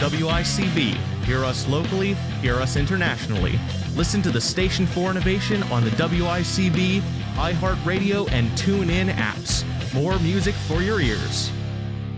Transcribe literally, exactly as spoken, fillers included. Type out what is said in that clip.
W I C B. Hear us locally, hear us internationally. Listen to the Station for Innovation on the W I C B, iHeartRadio, and TuneIn apps. More music for your ears.